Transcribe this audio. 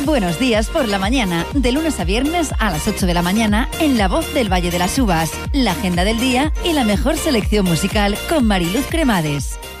Buenos días por la mañana, de lunes a viernes a las 8 de la mañana en La Voz del Valle de las Uvas, la agenda del día y la mejor selección musical con Mariluz Cremades.